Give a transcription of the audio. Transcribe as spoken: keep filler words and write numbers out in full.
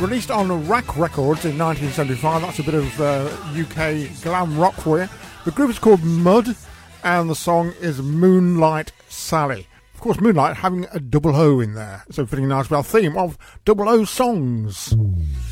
Released on Rack Records in nineteen seventy-five. That's a bit of uh, U K glam rock for you. The group is called Mud, and the song is Moonlight Sally. Of course, Moonlight having a double O in there, so fitting nice with our theme of double O songs.